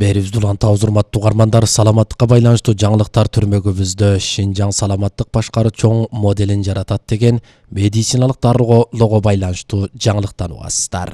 Берибизди улантабыз, урматтуу угармандар. Саламаттыкка байланыштуу жаңылыктар түрмөгүбүздө Шинжаң саламаттык башкаруу чоң моделин жаратат деген медициналык дарылоого байланыштуу жаңылыктан угасыздар.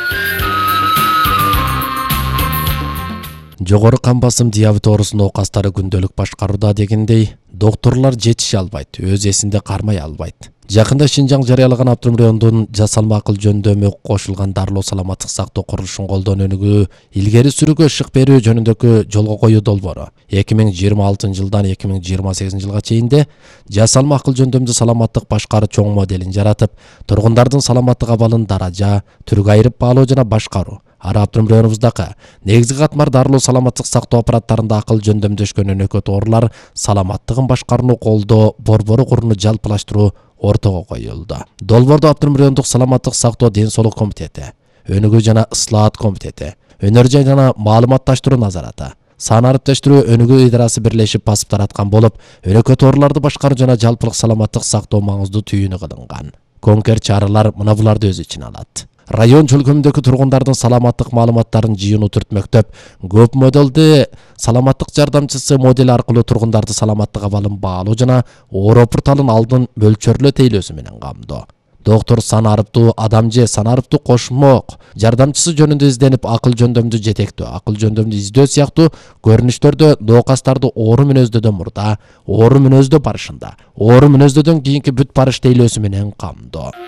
Жогору кан басым диабет оорусунун оокастары күндөлүк башкарууда дегендей, докторлор жетише албайт, өз эсинде кармай албайт. Жакында Шинжаң жарыялаган Автономдун районунун жасалма акыл жөндөмү кошулган дарылоо саламаттык сактоо курулушун колдонуу өнүгүү илгери сүрүүгө ышык берүү жөнүндөгү жолго коюу долбоору 2026 жылдан 2028 жылга чейинде жасалма акыл жөндөмдүү саламаттык башкаруу чоң моделин жаратып, тургундардын саламаттык абалын даража, түргө айырып баалоо жана башкаруу. Ара Автономдун районубуздагы негизги катмар дарылоо саламаттык сактоо аппараттарында акыл жөндөмдөшкөн өнөкөт оорулар саламаттыгын башкарууну колдоо борбору курууну жалпылаштыруу ортого коюлду. Долбоордо Автономдун райондук саламаттык сактоо ден соолук комитети, өнүгүү жана ыслаат комитети, өнөр жай жана маалыматташтыруу назараты, сан ариптештирүү өнүгүү идарасы бирлешип басып тараткан болуп, өнөкөт ооруларды башкаруу жана жалпылык саламаттык сактоо маңыздуу түйүнү кылынган. Конкрет чаралар мына буларды өз ичине алат. Район чөлкөмүндөгү тургундардын саламаттык маалыматтарын жыйынуу түртмөктөп, көп моделди саламаттык жардамчысы модель аркылуу тургундарды саламаттык абалын баалоо жана оору опурталын алдын мөлчөрлөө тейлөөсү менен камдоо. Доктор сан арыптуу адам же сан арыптуу кошмок жардамчысы жөнүндө изденип, акыл жөндөмдү жетектөө, акыл жөндөмдү издөө сыяктуу көрүнүштөрдө доокастарды оору мүнөздөдөн мурда, оору мүнөздөө барышында, оору мүнөздөөдөн кийинки бүт барыш тейлөөсү менен камдоо.